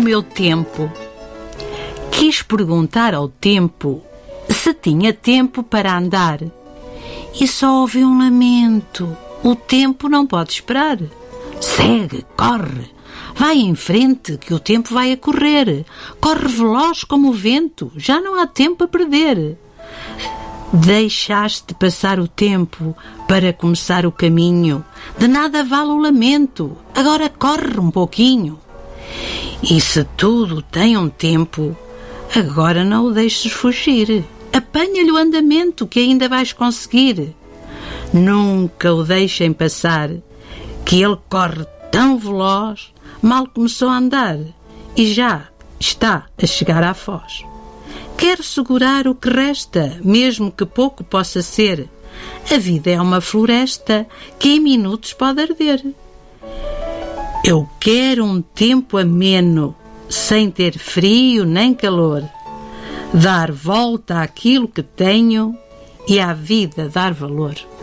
meu tempo. Quis perguntar ao tempo se tinha tempo para andar e só ouvi um lamento. O tempo não pode esperar. Segue, corre, vai em frente que o tempo vai a correr. Corre veloz como o vento, já não há tempo a perder. Deixaste passar o tempo para começar o caminho. De nada vale o lamento, agora corre um pouquinho. E se tudo tem um tempo, agora não o deixes fugir. Apanha-lhe o andamento que ainda vais conseguir. Nunca o deixem passar, que ele corre tão veloz, mal começou a andar e já está a chegar à foz. Quer segurar o que resta, mesmo que pouco possa ser. A vida é uma floresta que em minutos pode arder. Eu quero um tempo ameno, sem ter frio nem calor. Dar volta àquilo que tenho e à vida dar valor.